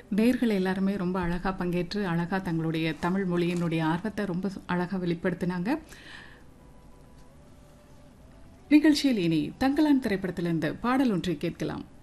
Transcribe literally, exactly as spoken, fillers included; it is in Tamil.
நேயர்கள் எல்லாருமே ரொம்ப அழகா பங்கேற்று, அழகா தங்களுடைய தமிழ் மொழியினுடைய ஆர்வத்த ரொம்ப ஸ் அழகா வெளிப்படுத்தினாங்க. நிகழ்ச்சியில் இனி தங்கலான் திரைப்படத்திலிருந்து பாடல் ஒன்றை கேட்கலாம்.